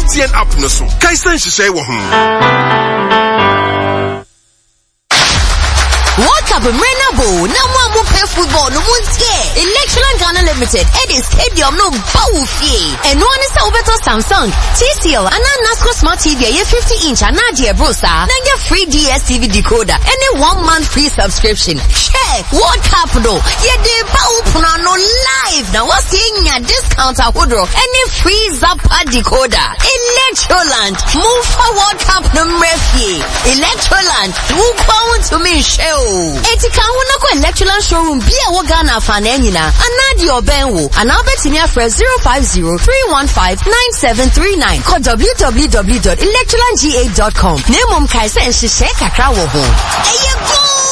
MTN app no so. Kaisan shishay wo ho. World Cup Renabo, no more play football, no one scared. Electron Ghana Limited, Eddie Stadium, no bowfie. And one is over to Samsung, TCL, and NASCO Smart TV, a 50-inch, and Nadia Brosa, then your free DSTV decoder, and a 1 month free subscription. Check, World Cup though, yeah, they bow no live. Now what's seeing your discount at Woodrow, and a free Zappa decoder. Electroland, move for World Cup no refie. Electroland, move on to me show. Etika wona ko Electroland showroom bia wo Ghana fananyina anadi obenwo anabeti me afre 050-315-9739 call www.electrolandga.com. Nemom kai se nhye kakra wo ho. Eye go